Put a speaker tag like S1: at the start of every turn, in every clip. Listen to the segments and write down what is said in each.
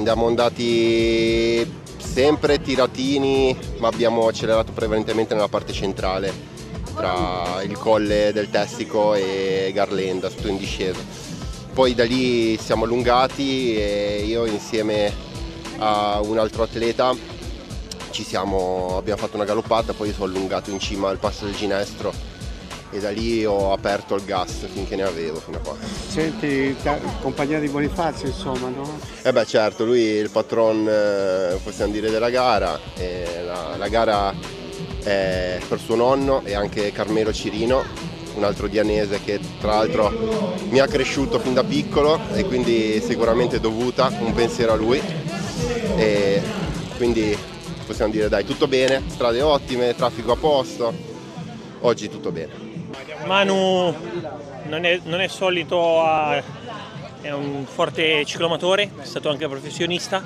S1: andiamo andati sempre tiratini, ma abbiamo accelerato prevalentemente nella parte centrale, tra il colle del Tessico e Garlenda, tutto in discesa. Poi da lì siamo allungati e io insieme a un altro atleta abbiamo fatto una galoppata, poi sono allungato in cima al passo del Ginestro e da lì ho aperto il gas finché ne avevo fino a qua.
S2: Senti, compagnia di Bonifazio insomma, no?
S1: Certo, lui è il patron, possiamo dire, della gara. La gara è per suo nonno e anche Carmelo Cirino, un altro dianese che tra l'altro mi ha cresciuto fin da piccolo e quindi sicuramente dovuta un pensiero a lui. E quindi possiamo dire dai, tutto bene, strade ottime, traffico a posto, oggi tutto bene.
S3: Manu non è solito, è un forte ciclomatore, è stato anche professionista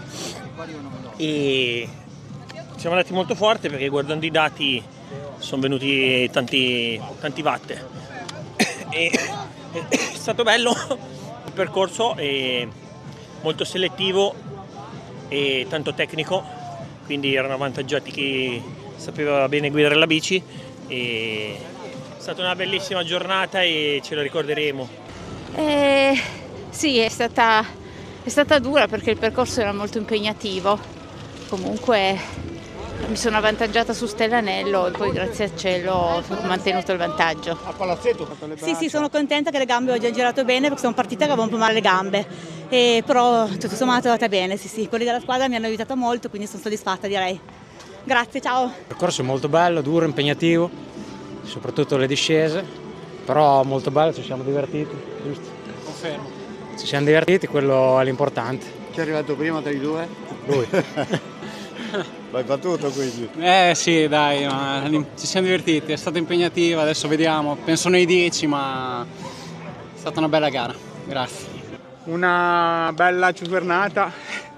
S3: e siamo andati molto forte perché guardando i dati sono venuti tanti watt. È stato bello, il percorso è molto selettivo e tanto tecnico, quindi erano avvantaggiati chi sapeva bene guidare la bici. È stata una bellissima giornata e ce la ricorderemo.
S4: Sì, è stata dura perché il percorso era molto impegnativo. Comunque mi sono avvantaggiata su Stellanello e poi grazie al cielo ho mantenuto il vantaggio.
S2: A Palazzetto ho fatto le braccia.
S5: Sì, sono contenta che le gambe oggi hanno girato bene perché sono partita che avevo un po' male le gambe. Però tutto sommato è andata bene, sì. Quelli della squadra mi hanno aiutato molto, quindi sono soddisfatta, direi. Grazie, ciao.
S6: Il percorso è molto bello, duro, impegnativo, soprattutto le discese, però molto bello, ci siamo divertiti, giusto?
S2: Confermo.
S6: Ci siamo divertiti, quello è l'importante.
S2: Chi è arrivato prima tra i due?
S6: Lui.
S2: L'hai battuto quindi?
S7: Sì, dai, ma ci siamo divertiti, è stata impegnativa, adesso vediamo, penso nei 10, ma è stata una bella gara, grazie.
S8: Una bella giornata,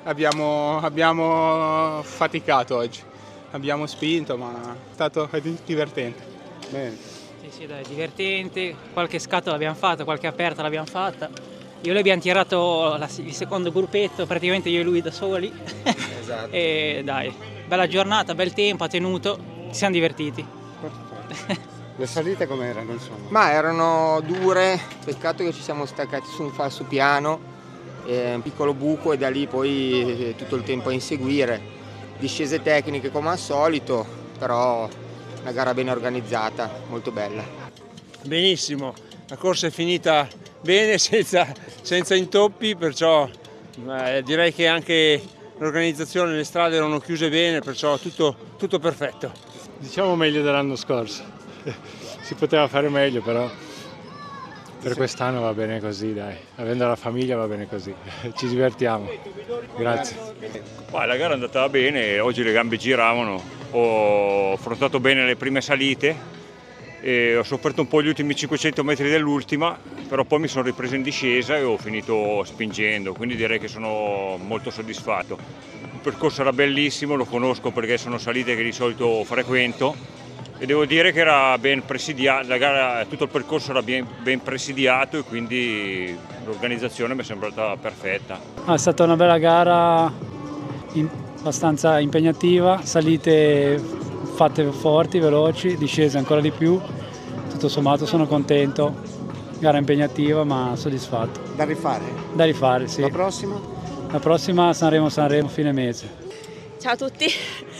S8: abbiamo faticato oggi, abbiamo spinto, ma è stato divertente.
S2: Bene.
S9: Sì, dai, divertente, qualche scatto l'abbiamo fatta, qualche aperta l'abbiamo fatta. Io e lui abbiamo tirato il secondo gruppetto, praticamente io e lui da soli.
S2: Esatto.
S9: E dai, bella giornata, bel tempo, ha tenuto, ci siamo divertiti.
S2: Perfetto. Le salite com'erano insomma?
S10: Ma erano dure, peccato che ci siamo staccati su un falso piano, un piccolo buco e da lì poi tutto il tempo a inseguire. Discese tecniche come al solito, però una gara ben organizzata, molto bella.
S11: Benissimo, la corsa è finita bene, senza intoppi, perciò direi che anche l'organizzazione, le strade erano chiuse bene, perciò tutto perfetto.
S6: Diciamo meglio dell'anno scorso. Si poteva fare meglio, però per quest'anno va bene così, dai. Avendo la famiglia va bene così. Ci divertiamo. Grazie.
S12: La gara è andata bene, oggi le gambe giravano, ho affrontato bene le prime salite e ho sofferto un po' gli ultimi 500 metri dell'ultima, però poi mi sono ripreso in discesa e ho finito spingendo, quindi direi che sono molto soddisfatto. Il percorso era bellissimo, lo conosco perché sono salite che di solito frequento e devo dire che era ben presidiato, la gara, tutto il percorso era ben presidiato e quindi l'organizzazione mi è sembrata perfetta.
S13: È stata una bella gara, abbastanza impegnativa, salite fatte forti, veloci, discese ancora di più, tutto sommato sono contento, gara impegnativa ma soddisfatto.
S2: Da rifare?
S13: Da rifare, sì.
S2: La prossima?
S13: La prossima Sanremo fine mese.
S14: Ciao a tutti,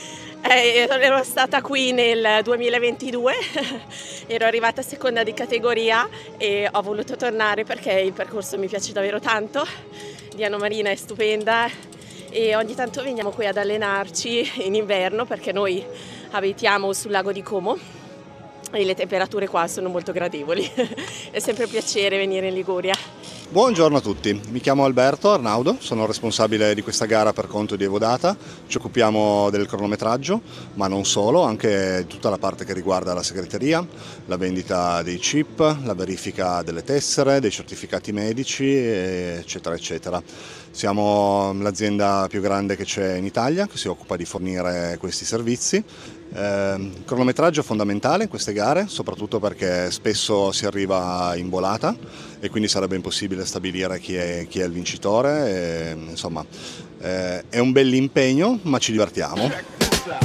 S14: ero stata qui nel 2022, ero arrivata seconda di categoria e ho voluto tornare perché il percorso mi piace davvero tanto, Diana Marina è stupenda e ogni tanto veniamo qui ad allenarci in inverno perché noi abitiamo sul lago di Como e le temperature qua sono molto gradevoli, è sempre un piacere venire in Liguria.
S15: Buongiorno a tutti, mi chiamo Alberto Arnaudo, sono responsabile di questa gara per conto di Evodata, ci occupiamo del cronometraggio, ma non solo, anche di tutta la parte che riguarda la segreteria, la vendita dei chip, la verifica delle tessere, dei certificati medici, eccetera eccetera. Siamo l'azienda più grande che c'è in Italia, che si occupa di fornire questi servizi. Il cronometraggio è fondamentale in queste gare, soprattutto perché spesso si arriva in volata e quindi sarebbe impossibile stabilire chi è il vincitore. Insomma, è un bell'impegno, ma ci divertiamo.